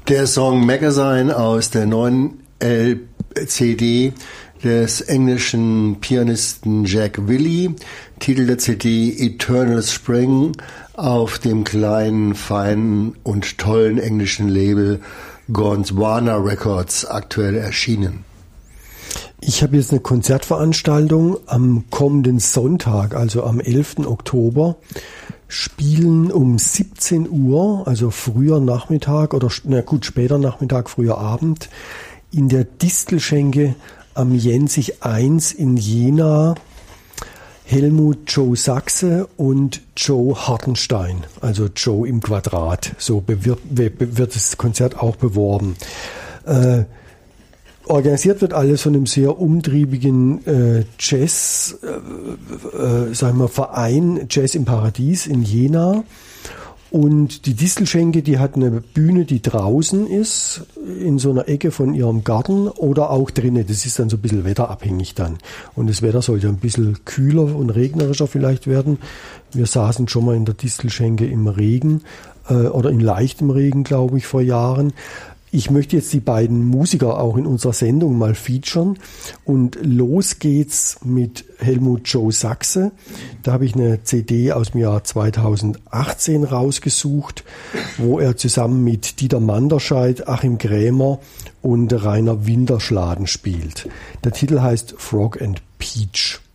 Der Song Magazine aus der neuen CD des englischen Pianisten Jack Willey, Titel der CD Eternal Spring, auf dem kleinen, feinen und tollen englischen Label Gondwana Records aktuell erschienen. Ich habe jetzt eine Konzertveranstaltung am kommenden Sonntag, also am 11. Oktober, spielen um 17 Uhr, also früher Nachmittag oder später Nachmittag, früher Abend, in der Distelschenke am Jensich 1 in Jena Helmut Joe Sachse und Joe Hartenstein, also Joe im Quadrat. So wird das Konzert auch beworben. Organisiert wird alles von einem sehr umtriebigen Jazz, Verein Jazz im Paradies in Jena. Und die Distelschenke, die hat eine Bühne, die draußen ist, in so einer Ecke von ihrem Garten oder auch drinnen. Das ist dann so ein bisschen wetterabhängig dann. Und das Wetter sollte ein bisschen kühler und regnerischer vielleicht werden. Wir saßen schon mal in der Distelschenke im Regen oder in leichtem Regen, glaube ich, vor Jahren. Ich möchte jetzt die beiden Musiker auch in unserer Sendung mal featuren und los geht's mit Helmut Joe Sachse. Da habe ich eine CD aus dem Jahr 2018 rausgesucht, wo er zusammen mit Dieter Manderscheid, Achim Krämer und Rainer Winterschladen spielt. Der Titel heißt Frog and Peach.